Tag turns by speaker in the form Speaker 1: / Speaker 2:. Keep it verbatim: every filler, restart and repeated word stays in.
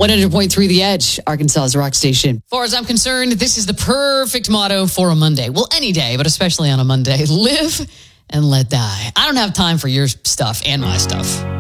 Speaker 1: one hundred point three The Edge, Arkansas's rock station. As far as I'm concerned, this is the perfect motto for a Monday. Well, any day, but especially on a Monday. Live and let die. I don't have time for your stuff and my stuff.